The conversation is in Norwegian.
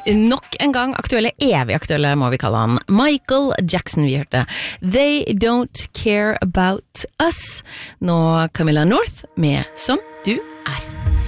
nok en gang aktuelle, evig aktuelle må vi kalle han. Michael Jackson, vi hørte They Don't Care About Us. Nå Camilla North med Som du er.